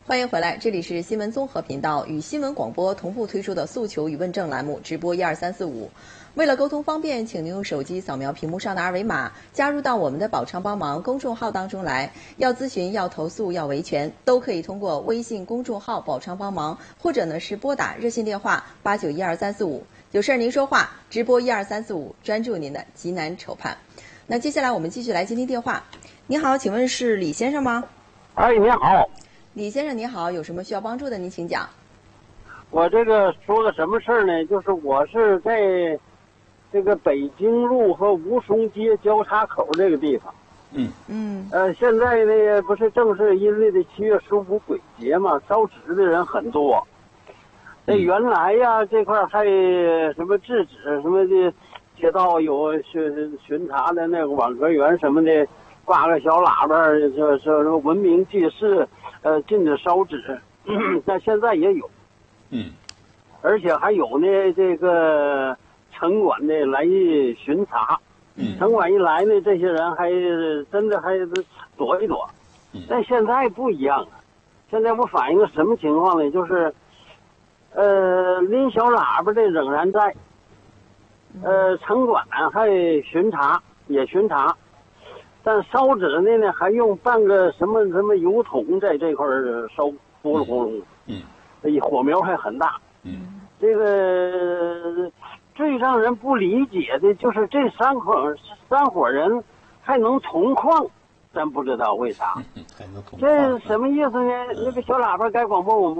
欢迎回来，这里是新闻综合频道与新闻广播同步推出的诉求与问政栏目直播12345。为了沟通方便，请您用手机扫描屏幕上的二维码，加入到我们的保昌帮忙公众号当中来。要咨询、要投诉、要维权，都可以通过微信公众号保昌帮忙，或者呢是拨打热线电话8912-345。有事儿您说话，直播12345，专注您的急难愁盼。那接下来我们继续来接听电话。你好，请问是李先生吗？ 哎，你好， 李先生你好，有什么需要帮助的您请讲。 我这个说个什么事儿呢？就是我是在这个北京路和吴淞街交叉口这个地方。现在呢不是正是阴历的7月15鬼节嘛，烧纸的人很多。这原来呀这块还什么制止什么的，街道有巡查的那个网格员什么的，挂个小喇叭，就是文明祭祀，禁止烧纸。但现在也有，而且还有呢，这个城管的来巡查，城管一来呢，这些人还真的还躲一躲。但现在不一样了，现在我反映个什么情况呢？就是拎小喇叭的仍然在，城管还巡查，但烧纸的呢还用半个什么油桶在这块烧，呼噜呼噜，火苗还很大。这个最让人不理解的就是这三伙人还能同框，咱不知道为啥。这什么意思呢？那个小喇叭该广播，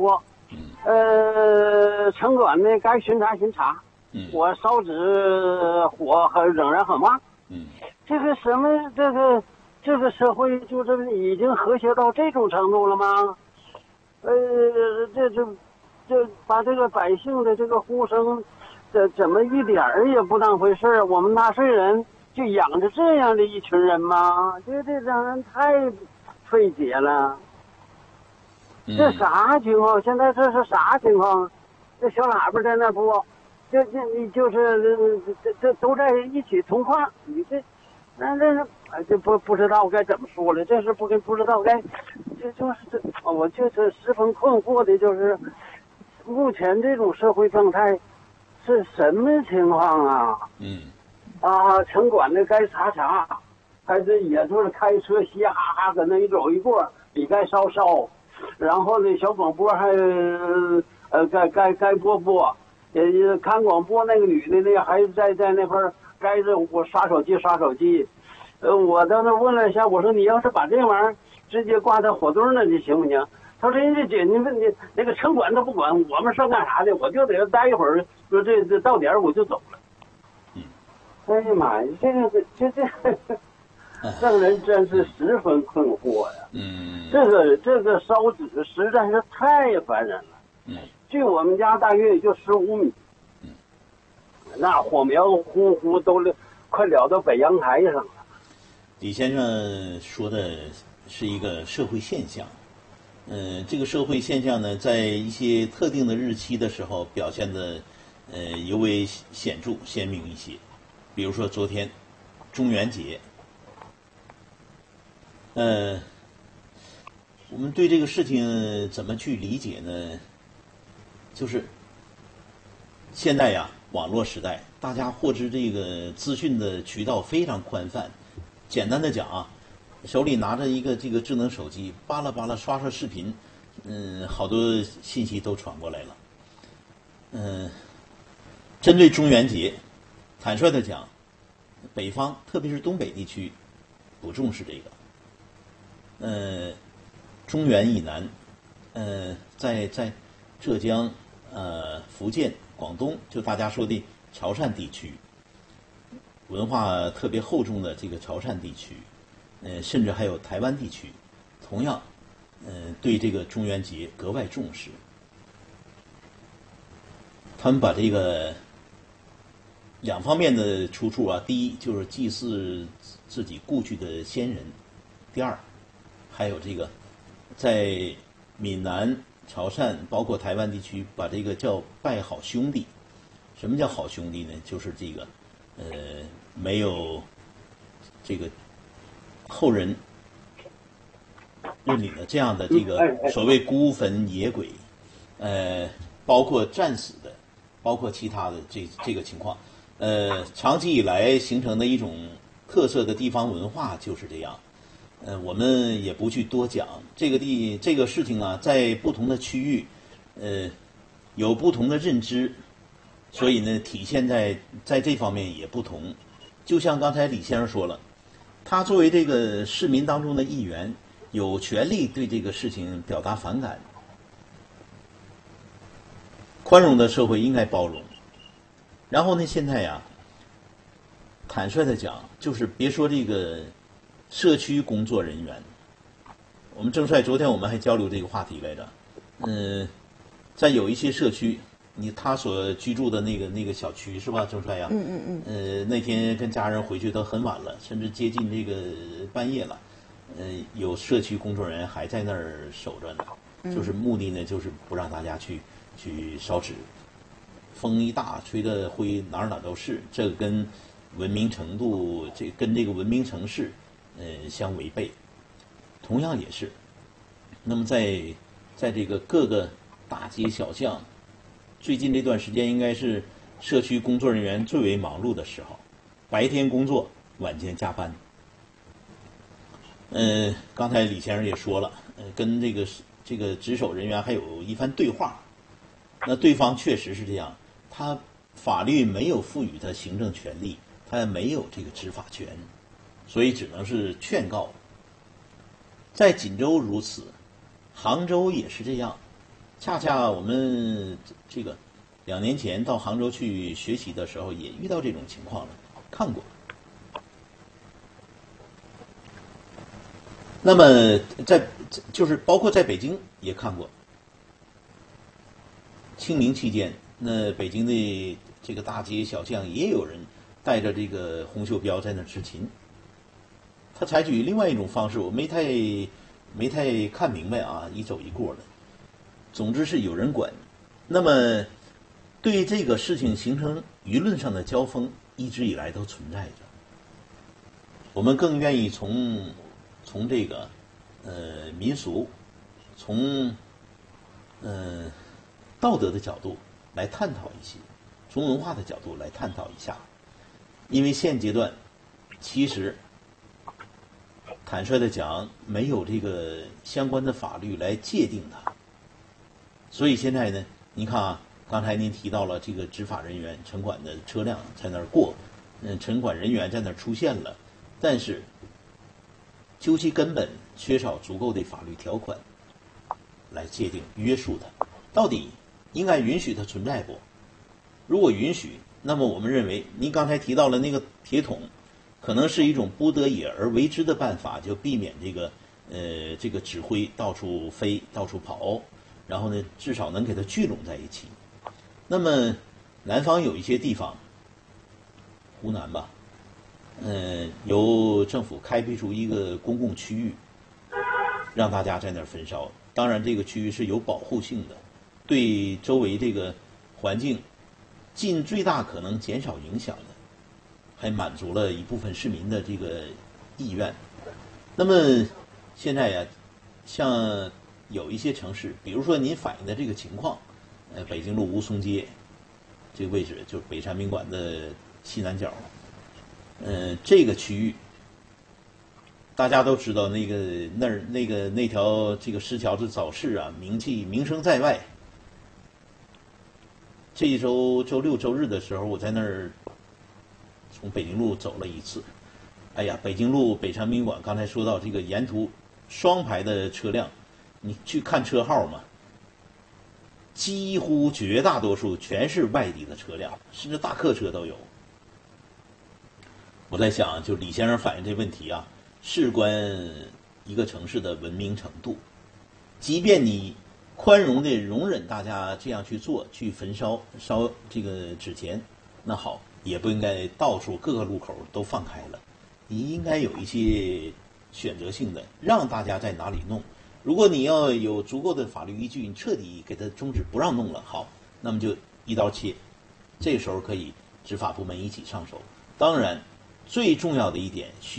城管呢该巡查，我烧纸火仍然很旺。这个什么这个社会就这已经和谐到这种程度了吗？这把这个百姓的这个呼声，怎么一点儿也不当回事儿？我们纳税人就养着这样的一群人吗？这让人太费解了。这啥情况？现在这是啥情况？这小喇叭在那播，这都在一起同框，你这。这不知道该怎么说了，这是不知道该，我就是十分困惑的，就是目前这种社会状态是什么情况啊？城管的该查，还是也就是开车嘻哈哈搁那一走一过，你该烧，然后呢小广播还该播，看广播那个女的呢还在那块该着我刷手机。我到那问了一下，我说你要是把这玩意儿直接挂在火堆那，你行不行？他说人家姐，你那个城管都不管，我们上干啥的？我就得待一会儿，说这到点我就走了。哎呀妈呀，这让人真是十分困惑呀。这个烧纸实在是太烦人了。距我们家大约也就15米。那火苗呼都快燎到北阳台上了。 李先生说的是一个社会现象，这个社会现象呢，在一些特定的日期的时候表现的尤为显著鲜明一些，比如说昨天中元节，我们对这个事情怎么去理解呢？就是现在呀，网络时代，大家获知这个资讯的渠道非常宽泛。简单的讲啊，手里拿着一个这个智能手机，巴拉巴拉刷视频，好多信息都传过来了。针对中元节，坦率的讲，北方特别是东北地区不重视这个。中原以南，在浙江、福建、广东，就大家说的潮汕地区。文化特别厚重的这个潮汕地区，甚至还有台湾地区，同样，对这个中元节格外重视。他们把这个两方面的出处啊，第一就是祭祀自己故去的先人，第二，还有这个在闽南、潮汕包括台湾地区，把这个叫拜好兄弟。什么叫好兄弟呢？就是这个没有这个后人认村里的这样的这个所谓孤坟野鬼，包括战死的，包括其他的这个情况，长期以来形成的一种特色的地方文化就是这样。我们也不去多讲这个事情啊，在不同的区域，有不同的认知，所以呢，体现在这方面也不同。就像刚才李先生说了，他作为这个市民当中的一员，有权利对这个事情表达反感。宽容的社会应该包容。然后呢，现在呀，坦率的讲，就是别说这个社区工作人员，我们郑帅昨天我们还交流这个话题来着。在有一些社区，他所居住的那个小区是吧，郑帅呀？那天跟家人回去都很晚了，甚至接近这个半夜了。有社区工作人员还在那儿守着呢，就是目的呢，就是不让大家去烧纸。风一大，吹的灰哪儿都是，这个跟文明程度，跟这个文明城市，相违背。同样也是，那么在这个各个大街小巷，最近这段时间应该是社区工作人员最为忙碌的时候，白天工作，晚间加班。刚才李先生也说了，跟这个值守人员还有一番对话，那对方确实是这样，他法律没有赋予他行政权利，他没有这个执法权，所以只能是劝告。在锦州如此，杭州也是这样。恰恰我们这个2年前到杭州去学习的时候，也遇到这种情况了，看过。那么就是包括在北京也看过。清明期间，那北京的这个大街小巷也有人带着这个红袖标在那执勤。他采取另外一种方式，我没太看明白啊，一走一过的。总之是有人管。那么对这个事情形成舆论上的交锋，一直以来都存在着。我们更愿意从这个民俗，从道德的角度来探讨一些，从文化的角度来探讨一下。因为现阶段其实坦率的讲，没有这个相关的法律来界定它。所以现在呢，你看啊，刚才您提到了这个执法人员城管的车辆在那儿过，城管人员在那儿出现了，但是究其根本缺少足够的法律条款来界定约束它，到底应该允许它存在不？如果允许，那么我们认为您刚才提到了那个铁桶，可能是一种不得已而为之的办法，就避免这个指挥到处飞到处跑，然后呢至少能给它聚拢在一起。那么南方有一些地方，湖南吧，由政府开辟出一个公共区域，让大家在那儿焚烧。当然这个区域是有保护性的，对周围这个环境尽最大可能减少影响的，还满足了一部分市民的这个意愿。那么现在呀，像有一些城市，比如说您反映的这个情况，北京路吴淞街这个位置，就是北山宾馆的西南角，这个区域大家都知道，那条这个石桥的早市啊，名声在外。这一周周六周日的时候，我在那儿从北京路走了一次。哎呀，北京路北山宾馆，刚才说到这个沿途双排的车辆，你去看车号嘛，几乎绝大多数全是外地的车辆，甚至大客车都有。我在想，就李先生反映这问题啊，事关一个城市的文明程度。即便你宽容的容忍大家这样去做，去焚烧这个纸钱，那好，也不应该到处各个路口都放开了。你应该有一些选择性的，让大家在哪里弄。如果你要有足够的法律依据，你彻底给他终止不让弄了，好，那么就一刀切。这时候可以执法部门一起上手。当然，最重要的一点